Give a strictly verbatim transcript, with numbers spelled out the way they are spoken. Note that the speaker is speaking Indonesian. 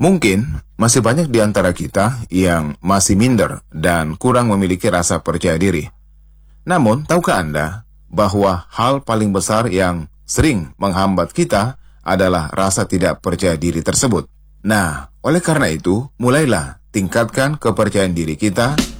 Mungkin masih banyak di antara kita yang masih minder dan kurang memiliki rasa percaya diri. Namun, tahukah Anda bahwa hal paling besar yang sering menghambat kita adalah rasa tidak percaya diri tersebut? Nah, oleh karena itu, mulailah tingkatkan kepercayaan diri kita